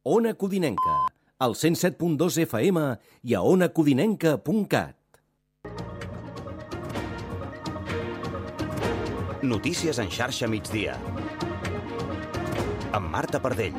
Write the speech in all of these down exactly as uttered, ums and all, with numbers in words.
Ona Codinenca, al cent set punt dos F M i a ona codinenca punt cat. Notícies en xarxa migdia. Amb Marta Pardell.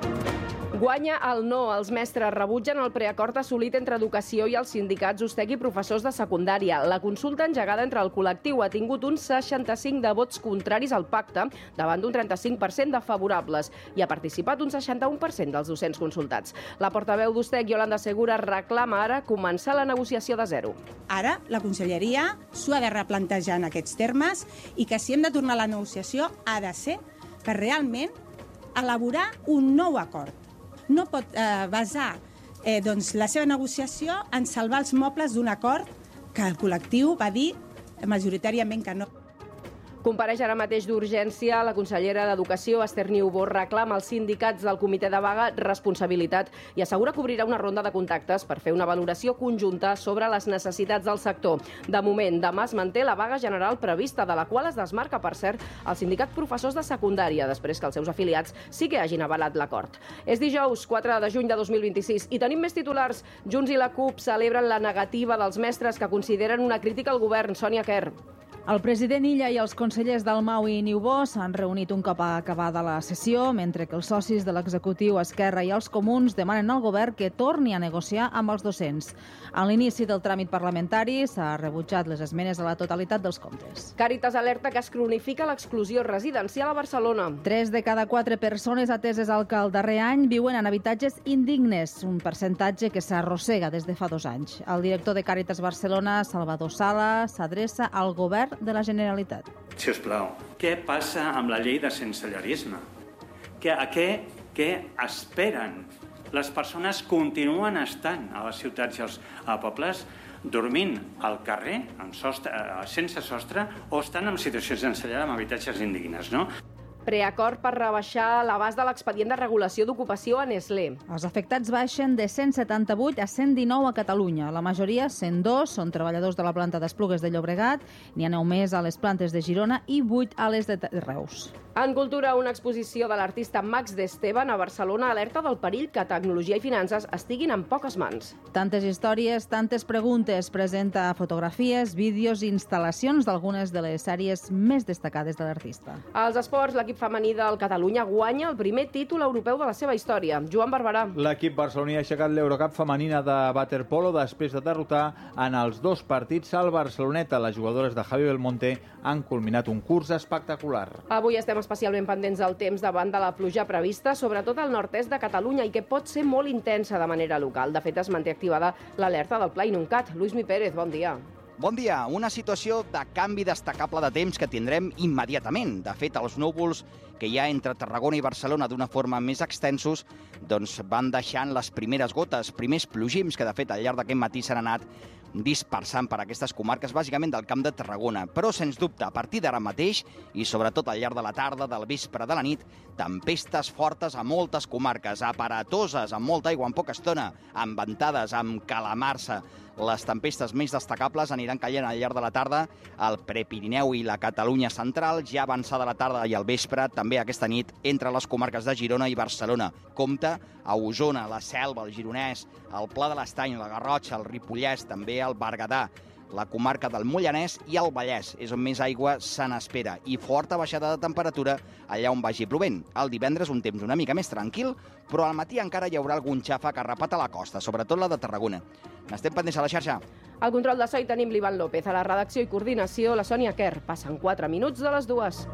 Guanya el no. Els mestres rebutgen el preacord assolit entre Educació i els sindicats USTEC i professors de secundària. La consulta engegada entre el col·lectiu ha tingut un seixanta-cinc de vots contraris al pacte davant d'un trenta-cinc per cent de favorables i ha participat un seixanta-u per cent dels docents consultats. La portaveu d'USTEC, Yolanda Segura, reclama ara començar la negociació de zero. Ara la Conselleria s'ho ha de replantejar en aquests termes i que si hem de tornar a la negociació ha de ser per realment elaborar un nou acord. No pot eh, basar eh, doncs, la seva negociació en salvar els mobles d'un acord que el col·lectiu va dir majoritàriament que no. Compareix ara mateix d'urgència la consellera d'Educació, Esther Niubó, reclama als sindicats del comitè de vaga responsabilitat i assegura que obrirà una ronda de contactes per fer una valoració conjunta sobre les necessitats del sector. De moment, demà es manté la vaga general prevista, de la qual es desmarca, per cert, el sindicat professors de secundària, després que els seus afiliats sí que hagin avalat l'acord. És dijous, quatre de juny de dos mil vint-i-sis, i tenim més titulars. Junts i la CUP celebren la negativa dels mestres que consideren una crítica al govern. Sònia Quer. El president Illa i els consellers Dalmau i Niubó s'han reunit un cop acabada la sessió, mentre que els socis de l'executiu, Esquerra i els comuns demanen al govern que torni a negociar amb els docents. A l'inici del tràmit parlamentari s'ha rebutjat les esmenes a la totalitat dels comptes. Càritas alerta que es cronifica l'exclusió residencial a Barcelona. Tres de cada quatre persones ateses al cal darrer any viuen en habitatges indignes, un percentatge que s'arrossega des de fa dos anys. El director de Càritas Barcelona, Salvador Sala, s'adreça al govern de la Generalitat. Si us plau, què passa amb la llei de sensellarisme? Que, a què, què esperen? Les persones continuen estant a les ciutats i als pobles dormint al carrer, en sostre, sense sostre, o estan en situacions d'ensenyar amb habitatges indignes, no? Preacord per rebaixar l'abast de l'expedient de regulació d'ocupació a Nestlé. Els afectats baixen de cent setanta-vuit a cent dinou a Catalunya. La majoria, cent dos, són treballadors de la planta d'Esplugues de Llobregat, n'hi ha nou més a les plantes de Girona i vuit a les de Reus. En cultura, una exposició de l'artista Max d'Esteban a Barcelona alerta del perill que tecnologia i finances estiguin en poques mans. Tantes històries, tantes preguntes. Presenta fotografies, vídeos i instal·lacions d'algunes de les sèries més destacades de l'artista. Als esports, l'equip femení del Catalunya guanya el primer títol europeu de la seva història. Joan Barberà. L'equip barceloní ha aixecat l'Eurocup femenina de waterpolo després de derrotar en els dos partits al Barceloneta. Les jugadores de Javi Belmonte han culminat un curs espectacular. Avui estem especialment pendents del temps davant de la pluja prevista, sobretot al nord-est de Catalunya, i que pot ser molt intensa de manera local. De fet, es manté activada l'alerta del Pla Inuncat. Luismi Pérez, bon dia. Bon dia. Una situació de canvi destacable de temps que tindrem immediatament. De fet, els núvols que hi ha entre Tarragona i Barcelona d'una forma més extensos doncs van deixant les primeres gotes, primers plogims que de fet al llarg d'aquest matí s'han anat dispersant per aquestes comarques, bàsicament del Camp de Tarragona. Però, sens dubte, a partir d'ara mateix, i sobretot al llarg de la tarda, del vespre, de la nit, tempestes fortes a moltes comarques, aparatoses, amb molta aigua en poca estona, amb ventades, amb calamarsa. Les tempestes més destacables aniran caient al llarg de la tarda al Prepirineu i la Catalunya central, ja avançada la tarda i al vespre, també aquesta nit, entre les comarques de Girona i Barcelona. Compte a Osona, la Selva, el Gironès, el Pla de l'Estany, la Garrotxa, el Ripollès, també el Berguedà, la comarca del Mollanès i el Vallès, és on més aigua se n'espera, i forta baixada de temperatura allà on vagi plovent. El divendres un temps una mica més tranquil, però al matí encara hi haurà algun xàfec arrapat a la costa, sobretot la de Tarragona. N'estem pendents a la xarxa. Al control de so hi tenim l'Ivan López, a la redacció i coordinació la Sònia Quer. Passen quatre minuts de les dues.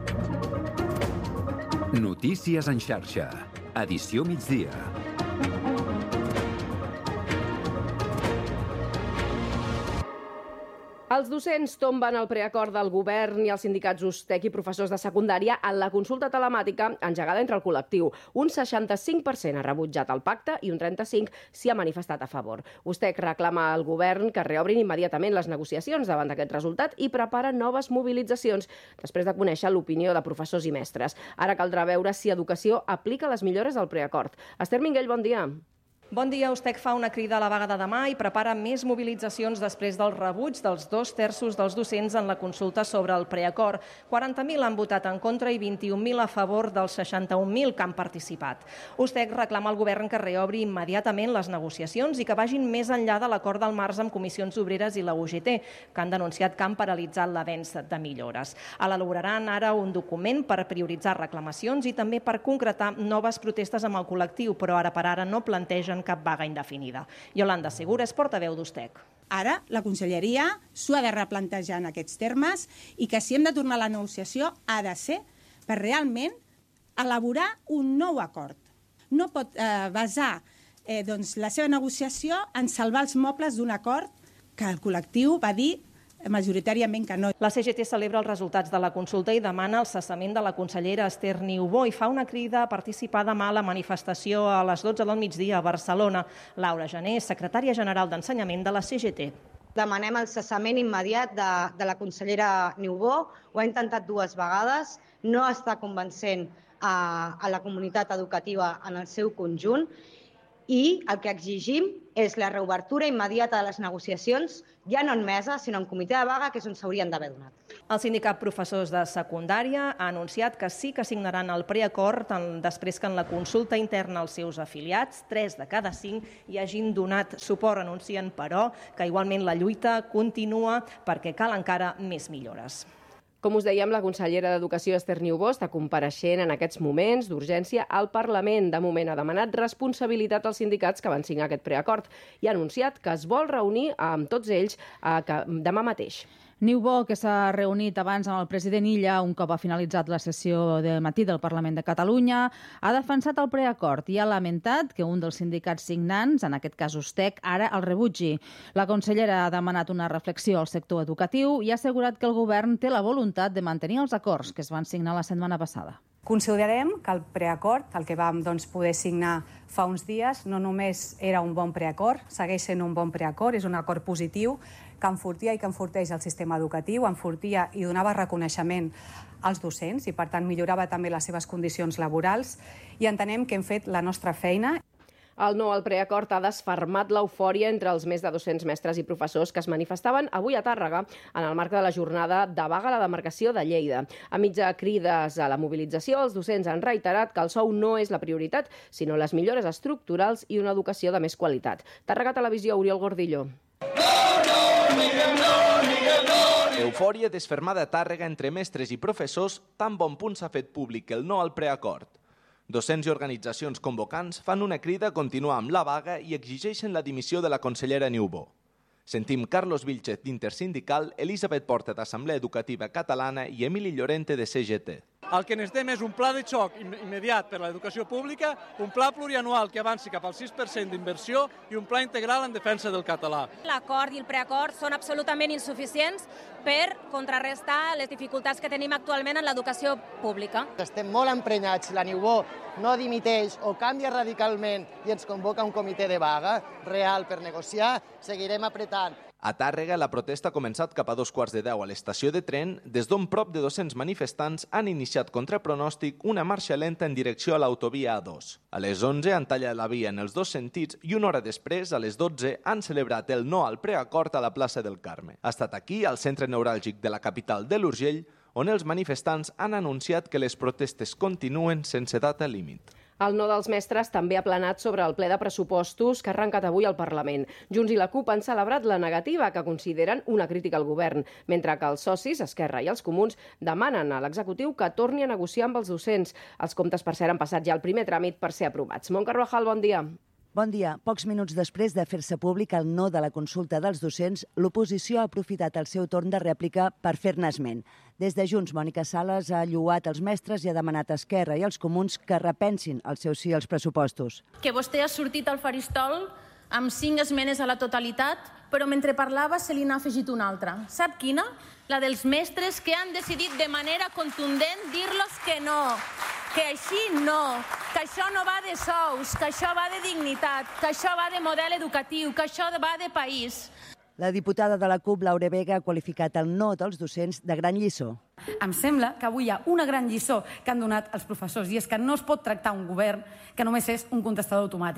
Notícies en xarxa. Edició migdia. Els docents tomben el preacord del govern i els sindicats USTEC i professors de secundària en la consulta telemàtica engegada entre el col·lectiu. Un seixanta-cinc per cent ha rebutjat el pacte i un trenta-cinc per cent s'hi ha manifestat a favor. USTEC reclama al govern que reobrin immediatament les negociacions davant d'aquest resultat i prepara noves mobilitzacions després de conèixer l'opinió de professors i mestres. Ara caldrà veure si Educació aplica les millores del preacord. Esther Minguell, bon dia. Bon dia. USTEC fa una crida a la vaga de demà i prepara més mobilitzacions després del rebuig dels dos terços dels docents en la consulta sobre el preacord. quaranta mil han votat en contra i vint-i-un mil a favor dels seixanta-un mil que han participat. USTEC reclama al govern que reobri immediatament les negociacions i que vagin més enllà de l'acord del març amb Comissions Obreres i la U G T, que han denunciat que han paralitzat l'avenç de millores. Elaboraran ara un document per prioritzar reclamacions i també per concretar noves protestes amb el col·lectiu, però ara per ara no plantegen cap vaga indefinida. Yolanda Segura és portaveu d'USTEC. Ara la Conselleria s'ho ha de replantejar en aquests termes i que si hem de tornar a la negociació ha de ser per realment elaborar un nou acord. No pot eh, basar eh, doncs, la seva negociació en salvar els mobles d'un acord que el col·lectiu va dir majoritàriament que no. La C G T celebra els resultats de la consulta i demana el cessament de la consellera Esther Niubó i fa una crida a participar demà a la manifestació a les dotze del migdia a Barcelona. Laura Gené, secretària general d'Ensenyament de la C G T. Demanem el cessament immediat de, de la consellera Niubó. Ho ha intentat dues vegades, no està convencent a, a la comunitat educativa en el seu conjunt i el que exigim és la reobertura immediata de les negociacions, ja no en mesa, sinó en comitè de vaga, que és on s'haurien d'haver donat. El sindicat professors de secundària ha anunciat que sí que signaran el preacord després que en la consulta interna als seus afiliats, tres de cada cinc, hi hagin donat suport. Anuncien, però, que igualment la lluita continua perquè cal encara més millores. Com us dèiem, la consellera d'Educació, Esther Niubó, està compareixent en aquests moments d'urgència al Parlament. De moment ha demanat responsabilitat als sindicats que van signar aquest preacord i ha anunciat que es vol reunir amb tots ells demà mateix. Niubó, que s'ha reunit abans amb el president Illa un cop ha finalitzat la sessió de matí del Parlament de Catalunya, ha defensat el preacord i ha lamentat que un dels sindicats signants, en aquest cas USTEC, ara el rebutgi. La consellera ha demanat una reflexió al sector educatiu i ha assegurat que el govern té la voluntat de mantenir els acords que es van signar la setmana passada. Considerem que el preacord, el que vam doncs, poder signar fa uns dies, no només era un bon preacord, segueix sent un bon preacord, és un acord positiu que enfortia i que enforteix el sistema educatiu, enfortia i donava reconeixement als docents i, per tant, millorava també les seves condicions laborals i entenem que hem fet la nostra feina. El no al preacord ha desfermat l'eufòria entre els més de dos-cents mestres i professors que es manifestaven avui a Tàrrega en el marc de la jornada de vaga a la demarcació de Lleida. A mitja crides a la mobilització, els docents han reiterat que el sou no és la prioritat, sinó les millores estructurals i una educació de més qualitat. Tàrrega Televisió, Oriol Gordillo. Eufòria desfermada a Tàrrega entre mestres i professors, tan bon punt s'ha fet públic el no al preacord. Docents i organitzacions convocants fan una crida a continuar amb la vaga i exigeixen la dimissió de la consellera Niubó. Sentim Carlos Vilchez d'Intersindical, Elisabet Porta d'Assemblea Educativa Catalana i Emili Llorente de C G T. El que necessitem és un pla de xoc immediat per a l'educació pública, un pla plurianual que avanci cap al sis per cent d'inversió i un pla integral en defensa del català. L'acord i el preacord són absolutament insuficients per contrarrestar les dificultats que tenim actualment en l'educació pública. Estem molt emprenyats, la Niubó no dimiteix o canvia radicalment i ens convoca un comitè de vaga real per negociar, seguirem apretant. A Tàrrega, la protesta ha començat cap a dos quarts de deu a l'estació de tren, des d'on prop de dos-cents manifestants han iniciat contra pronòstic una marxa lenta en direcció a l'autovia A dos. A les onze han tallat la via en els dos sentits i una hora després, a les dotze, han celebrat el no al preacord a la plaça del Carme. Ha estat aquí, al centre neuràlgic de la capital de l'Urgell, on els manifestants han anunciat que les protestes continuen sense data límit. El no dels mestres també ha planat sobre el ple de pressupostos que ha arrencat avui al Parlament. Junts i la CUP han celebrat la negativa que consideren una crítica al govern, mentre que els socis, Esquerra i els Comuns, demanen a l'executiu que torni a negociar amb els docents. Els comptes, per cert, han passat ja el primer tràmit per ser aprovats. Mont Carvajal, bon dia. Bon dia. Pocs minuts després de fer-se públic el no de la consulta dels docents, l'oposició ha aprofitat el seu torn de rèplica per fer-ne esment. Des de Junts, Mònica Sales ha lloat els mestres i ha demanat a Esquerra i als Comuns que repensin el seu sí als pressupostos. Que vostè ha sortit al faristol amb cinc esmenes a la totalitat, però mentre parlava se li n'ha afegit una altra. Sap quina? La dels mestres que han decidit de manera contundent dir-los que no, que així no, que això no va de sous, que això va de dignitat, que això va de model educatiu, que això va de país. La diputada de la CUP, Laura Vega, ha qualificat el no dels docents de gran lliçó. Em sembla que avui hi ha una gran lliçó que han donat els professors i és que no es pot tractar un govern que només és un contestador automàtic.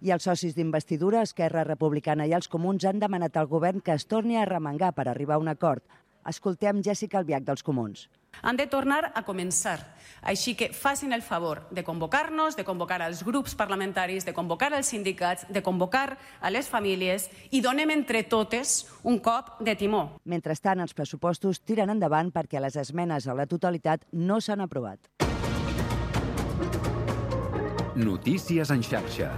I els socis d'investidura, Esquerra Republicana i els Comuns, han demanat al govern que es torni a remengar per arribar a un acord. Escoltem Jessica Albiach dels Comuns. Han de tornar a començar. Així que facin el favor de convocar-nos, de convocar als grups parlamentaris, de convocar als sindicats, de convocar a les famílies i donem entre totes un cop de timó. Mentrestant, els pressupostos tiren endavant perquè les esmenes a la totalitat no s'han aprovat. Notícies en xarxa.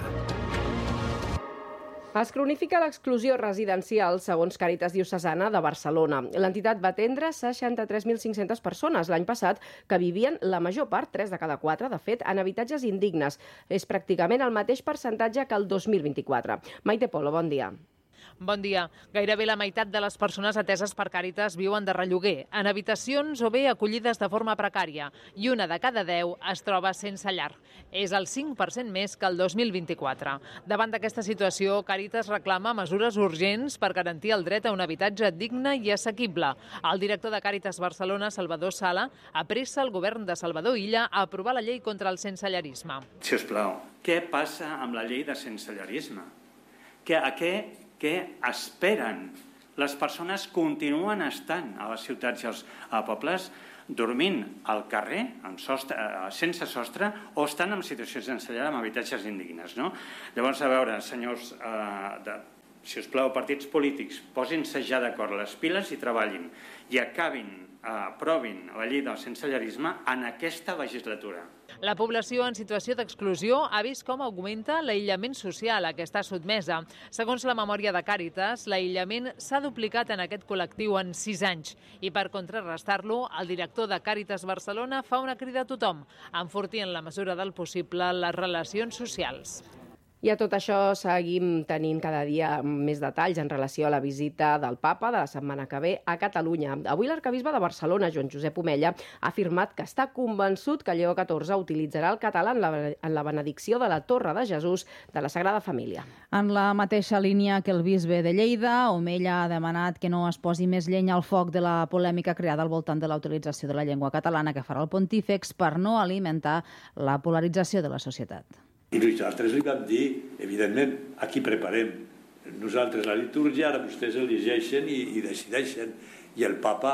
Es cronifica l'exclusió residencial, segons Càritas Diocesana de Barcelona. L'entitat va atendre seixanta-tres mil cinc-centes persones l'any passat que vivien, la major part, tres de cada quatre, de fet, en habitatges indignes. És pràcticament el mateix percentatge que el dos mil vint-i-quatre. Maite Polo, bon dia. Bon dia. Gairebé la meitat de les persones ateses per Càritas viuen de relloguer, en habitacions o bé acollides de forma precària, i una de cada deu es troba sense llar. És el cinc per cent més que el dos mil vint-i-quatre. Davant d'aquesta situació, Càritas reclama mesures urgents per garantir el dret a un habitatge digne i assequible. El director de Càritas Barcelona, Salvador Sala, apressa el govern de Salvador Illa a aprovar la llei contra el sensellarisme. Si us plau, què passa amb la llei de sensellarisme? Que, a què Què esperen? Les persones continuen estant a les ciutats i als pobles dormint al carrer, amb sostre, sense sostre, o estan en situacions sense llar amb habitatges indignes. No? Llavors, a veure, senyors, eh, de, si us plau, partits polítics, posin-se ja d'acord les piles i treballin i acabin, eh, aprovin la llei del sensellarisme en aquesta legislatura. La població en situació d'exclusió ha vist com augmenta l'aïllament social a què està sotmesa. Segons la memòria de Càritas, l'aïllament s'ha duplicat en aquest col·lectiu en sis anys. I per contrarrestar-lo, el director de Càritas Barcelona fa una crida a tothom, enfortir en la mesura del possible les relacions socials. I a tot això seguim tenint cada dia més detalls en relació a la visita del papa de la setmana que ve a Catalunya. Avui l'arquebisbe de Barcelona, Joan Josep Omella, ha afirmat que està convençut que Lleó catorze utilitzarà el català en la, en la benedicció de la Torre de Jesús de la Sagrada Família. En la mateixa línia que el bisbe de Lleida, Omella ha demanat que no es posi més llenya al foc de la polèmica creada al voltant de la utilització de la llengua catalana que farà el pontífex per no alimentar la polarització de la societat. I nosaltres li vam dir, evidentment, aquí preparem nosaltres la litúrgia, ara vostès el llegeixen i, i decideixen. I el papa,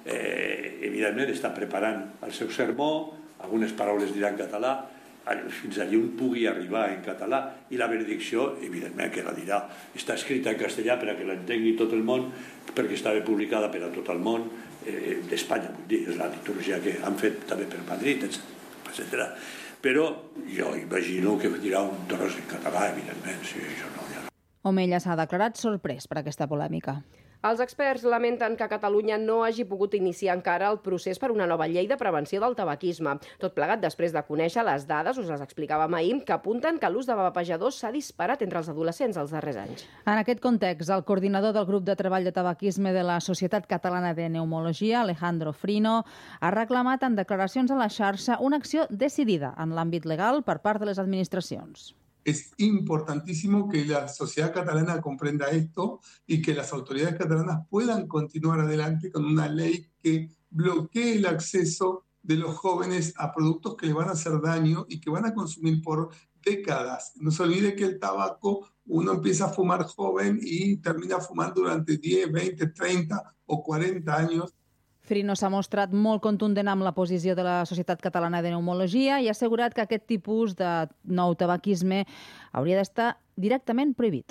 eh, evidentment, està preparant el seu sermó, algunes paraules dirà en català, fins allà on pugui arribar en català, i la benedicció, evidentment, que la dirà. Està escrita en castellà per a que l'entengui tot el món, perquè estava publicada per a tot el món eh, d'Espanya, vull dir, és la litúrgia que han fet també per Madrid, etcètera. Però jo imagino que dirà un tros en català, evidentment, si això no hi ha. Omella s'ha declarat sorprès per aquesta polèmica. Els experts lamenten que Catalunya no hagi pogut iniciar encara el procés per una nova llei de prevenció del tabaquisme. Tot plegat després de conèixer les dades, us les explicàvem ahir, que apunten que l'ús de vapejadors s'ha disparat entre els adolescents els darrers anys. En aquest context, el coordinador del grup de treball de tabaquisme de la Societat Catalana de Neumologia, Alejandro Frino, ha reclamat en declaracions a la xarxa una acció decidida en l'àmbit legal per part de les administracions. Es importantísimo que la sociedad catalana comprenda esto y que las autoridades catalanas puedan continuar adelante con una ley que bloquee el acceso de los jóvenes a productos que les van a hacer daño y que van a consumir por décadas. No se olvide que el tabaco uno empieza a fumar joven y termina fumando durante diez, veinte, treinta o cuarenta años. Frino s'ha mostrat molt contundent amb la posició de la Societat Catalana de Neumologia i ha assegurat que aquest tipus de nou tabaquisme hauria d'estar directament prohibit.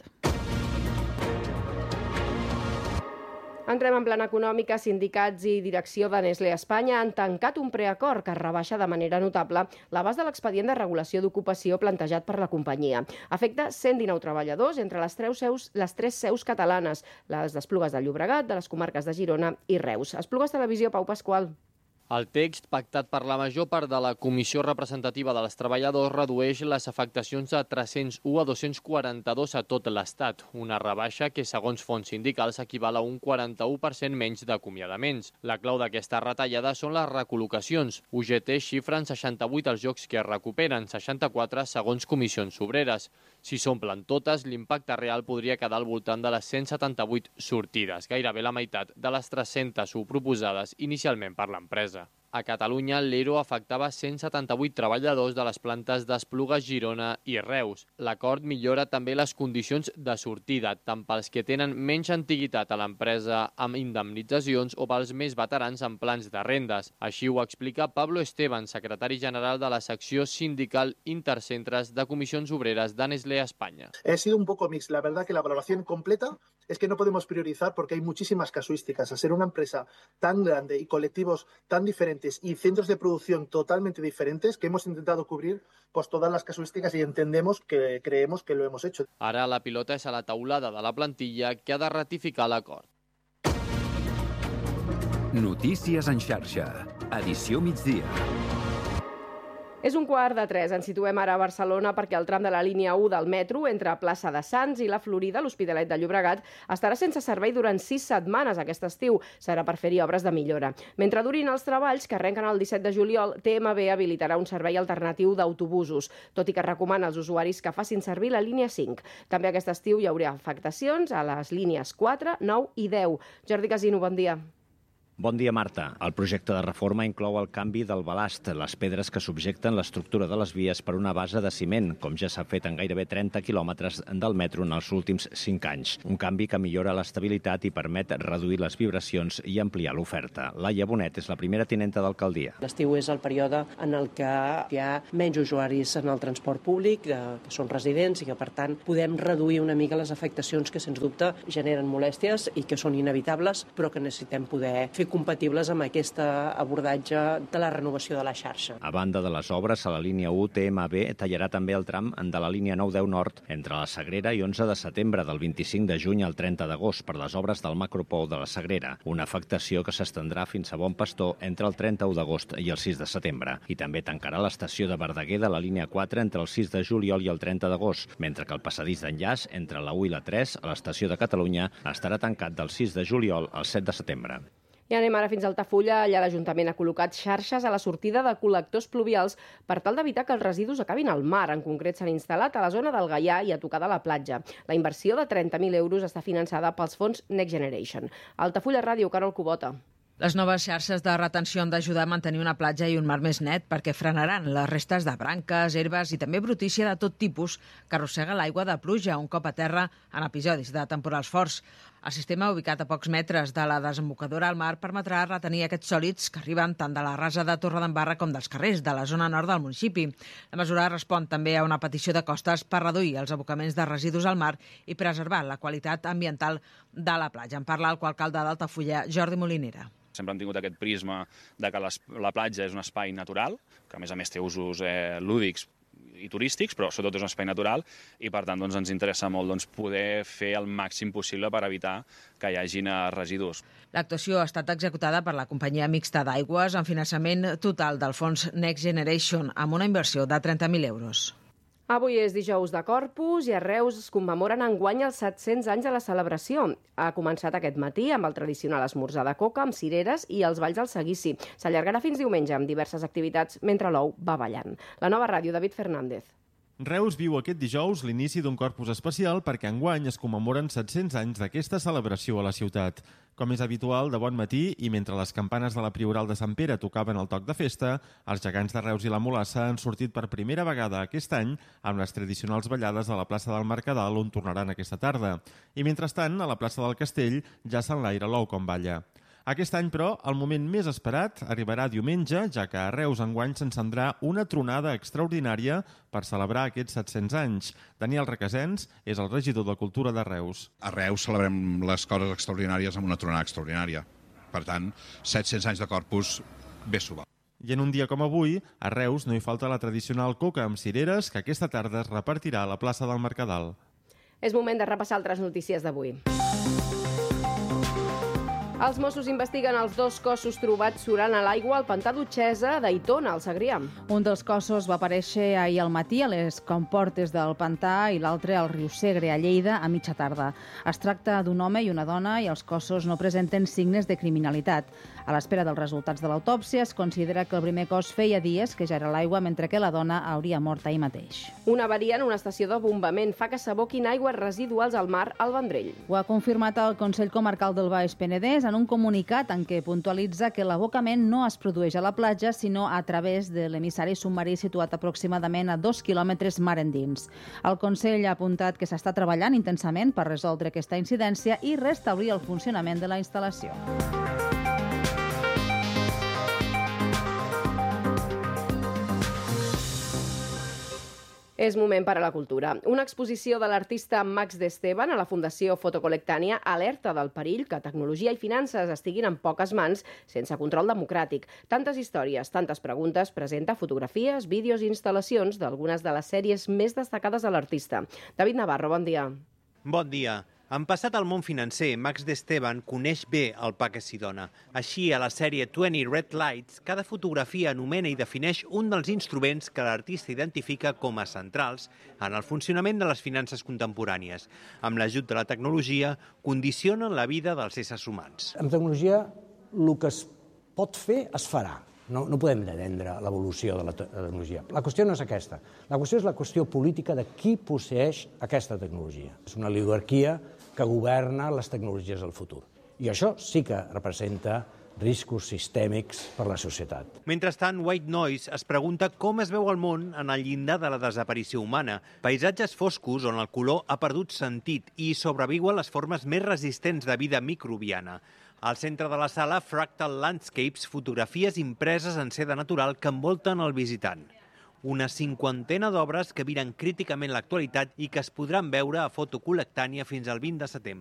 Entrem en plana econòmica. Sindicats i direcció de Nestlé Espanya han tancat un preacord que rebaixa de manera notable l'abast de l'expedient de regulació d'ocupació plantejat per la companyia. Afecta cent dinou treballadors entre les tres seus, les tres seus catalanes, les d'Esplugues de Llobregat, de les comarques de Girona i Reus. Esplugues Televisió, Pau Pasqual. El text, pactat per la major part de la Comissió Representativa dels Treballadors, redueix les afectacions de tres-cents u a dos-cents quaranta-dos a tot l'Estat, una rebaixa que, segons fonts sindicals, equival a un quaranta-u per cent menys d'acomiadaments. La clau d'aquesta retallada són les recol·locacions. U G T xifra en seixanta-vuit els llocs que es recuperen, seixanta-quatre segons comissions obreres. Si s'omplen totes, l'impacte real podria quedar al voltant de les cent setanta-vuit sortides, gairebé la meitat de les tres-centes u proposades inicialment per l'empresa. A Catalunya, l'E R O afectava cent setanta-vuit treballadors de les plantes d'Esplugues, Girona i Reus. L'acord millora també les condicions de sortida, tant pels que tenen menys antiguitat a l'empresa amb indemnitzacions o pels més veterans amb plans de rendes. Així ho explica Pablo Esteban, secretari general de la secció sindical Intercentres de Comissions Obreres de Nestlé España. Ha sido un poco mix. La verdad que la valoración completa es que no podemos priorizar porque hay muchísimas casuísticas. Al ser una empresa tan grande y colectivos tan diferentes y centros de producción totalmente diferentes, que hemos intentado cubrir pues, todas las casuísticas y entendemos que creemos que lo hemos hecho. Ara la pilota és a la taulada de la plantilla que ha de ratificar l'acord. Notícies en xarxa. Edició migdia. És un quart de tres. Ens situem ara a Barcelona perquè el tram de la línia u del metro entre Plaça de Sants i la Florida, l'Hospitalet de Llobregat, estarà sense servei durant sis setmanes aquest estiu. Serà per fer-hi obres de millora. Mentre durin els treballs, que arrenquen el disset de juliol, T M B habilitarà un servei alternatiu d'autobusos, tot i que recomana als usuaris que facin servir la línia cinc. També aquest estiu hi haurà afectacions a les línies quatre, nou i deu. Jordi Casino, bon dia. Bon dia, Marta. El projecte de reforma inclou el canvi del balast, les pedres que subjecten l'estructura de les vies per una base de ciment, com ja s'ha fet en gairebé trenta quilòmetres del metro en els últims cinc anys. Un canvi que millora l'estabilitat i permet reduir les vibracions i ampliar l'oferta. Laia Bonet és la primera tinenta d'alcaldia. L'estiu és el període en el que hi ha menys usuaris en el transport públic, que són residents i que, per tant, podem reduir una mica les afectacions que, sens dubte, generen molèsties i que són inevitables, però que necessitem poder fer compatibles amb aquest abordatge de la renovació de la xarxa. A banda de les obres, a la línia u, T M B tallarà també el tram de la línia nou deu Nord entre la Sagrera i onze de setembre, del vint-i-cinc de juny al trenta d'agost, per les obres del macropou de la Sagrera, una afectació que s'estendrà fins a Bon Pastor entre el trenta-u d'agost i el sis de setembre. I també tancarà l'estació de Verdaguer de la línia quatre entre el sis de juliol i el trenta d'agost, mentre que el passadís d'enllaç entre la u i la tres, a l'estació de Catalunya, estarà tancat del sis de juliol al set de setembre. I anem ara fins a Altafulla. Allà l'Ajuntament ha col·locat xarxes a la sortida de col·lectors pluvials per tal d'evitar que els residus acabin al mar. En concret, s'han instal·lat a la zona del Gaià i a tocar de la platja. La inversió de trenta mil euros està finançada pels fons Next Generation. Altafulla Ràdio, Carol Cubota. Les noves xarxes de retenció han d'ajudar a mantenir una platja i un mar més net perquè frenaran les restes de branques, herbes i també brutícia de tot tipus que arrossega l'aigua de pluja un cop a terra en episodis de temporals forts. El sistema, ubicat a pocs metres de la desembocadura al mar, permetrà retenir aquests sòlids que arriben tant de la rasa de Torredembarra com dels carrers de la zona nord del municipi. La mesura respon també a una petició de Costes per reduir els abocaments de residus al mar i preservar la qualitat ambiental de la platja. En parla el coalcalde d'Altafulla, Jordi Molinera. Sempre hem tingut aquest prisma de que les, la platja és un espai natural, que a més a més té usos eh, lúdics i turístics, però sobretot és un espai natural i per tant doncs, ens interessa molt doncs, poder fer el màxim possible per evitar que hi hagin residus. L'actuació ha estat executada per la companyia mixta d'aigües en finançament total del fons Next Generation amb una inversió de trenta mil euros. Avui és dijous de Corpus i a Reus es commemoren enguany els set-cents anys de la celebració. Ha començat aquest matí amb el tradicional esmorzar de coca amb cireres i els balls del seguici. S'allargarà fins diumenge amb diverses activitats mentre l'ou va ballant. La Nova Ràdio, David Fernández. Reus viu aquest dijous l'inici d'un corpus especial perquè enguany es commemoren set-cents anys d'aquesta celebració a la ciutat. Com és habitual, de bon matí i mentre les campanes de la Prioral de Sant Pere tocaven el toc de festa, els gegants de Reus i la Mulassa han sortit per primera vegada aquest any amb les tradicionals ballades a la plaça del Mercadal, on tornaran aquesta tarda. I mentrestant, a la plaça del Castell ja s'enlaira l'ou com balla. Aquest any, però, el moment més esperat arribarà diumenge, ja que a Reus enguany s'encendrà una tronada extraordinària per celebrar aquests set-cents anys. Daniel Requesens és el regidor de Cultura de Reus. A Reus celebrem les coses extraordinàries amb una tronada extraordinària. Per tant, set-cents anys de Corpus, bé s'ho va. I en un dia com avui, a Reus no hi falta la tradicional coca amb cireres que aquesta tarda es repartirà a la plaça del Mercadal. És moment de repassar altres notícies d'avui. Els Mossos investiguen els dos cossos trobats surant a l'aigua al pantà d'Utxesa d'Aitona, al Segrià. Un dels cossos va aparèixer ahir al matí a les comportes del pantà i l'altre al riu Segre, a Lleida, a mitja tarda. Es tracta d'un home i una dona i els cossos no presenten signes de criminalitat. A l'espera dels resultats de l'autòpsia, es considera que el primer cos feia dies que ja era a l'aigua, mentre que la dona hauria mort ahir mateix. Una avaria en una estació de bombament fa que s'aboquin aigües residuals al mar al Vendrell. Ho ha confirmat el Consell Comarcal del Baix Penedès en en un comunicat en què puntualitza que l'abocament no es produeix a la platja, sinó a través de l'emissari submarí situat aproximadament a dos quilòmetres mar endins. El Consell ha apuntat que s'està treballant intensament per resoldre aquesta incidència i restablir el funcionament de la instal·lació. És moment per a la cultura. Una exposició de l'artista Max d'Esteban a la Fundació Fotocolectània alerta del perill que tecnologia i finances estiguin en poques mans sense control democràtic. Tantes històries, tantes preguntes, presenta fotografies, vídeos i instal·lacions d'algunes de les sèries més destacades de l'artista. David Navarro, bon dia. Bon dia. En passat al món financer, Max d'Esteban coneix bé el pa que s'hi dona. Així, a la sèrie vint Red Lights, cada fotografia anomena i defineix un dels instruments que l'artista identifica com a centrals en el funcionament de les finances contemporànies. Amb l'ajut de la tecnologia, condicionen la vida dels éssers humans. Amb tecnologia, el que es pot fer, es farà. No, no podem detendre l'evolució de la tecnologia. La qüestió no és aquesta. La qüestió és la qüestió política de qui posseix aquesta tecnologia. És una oligarquia que governa les tecnologies del futur. I això sí que representa riscos sistèmics per a la societat. Mentrestant, White Noise es pregunta com es veu el món en el llindar de la desaparició humana. Paisatges foscos on el color ha perdut sentit i sobreviuen les formes més resistents de vida microbiana. Al centre de la sala, Fractal Landscapes, fotografies impreses en seda natural que envolten el visitant. Una cinquantena d'obres que miren críticament l'actualitat i que es podran veure a Fotocolectània fins al vint de setembre.